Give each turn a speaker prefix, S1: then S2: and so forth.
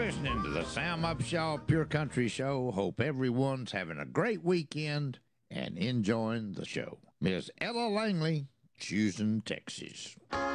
S1: listening to the Sam Upshaw Pure Country Show. Hope everyone's having a great weekend and enjoying the show. Miss Ella Langley, Houston, Texas.